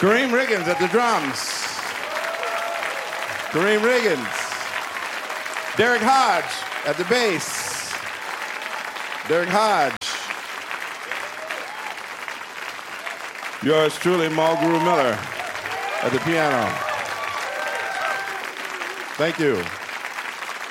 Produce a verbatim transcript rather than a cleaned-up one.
Kareem Riggins at the drums. Kareem Riggins. Derek Hodge at the bass. Derek Hodge. Yours truly, Mulgrew Miller at the piano. Thank you.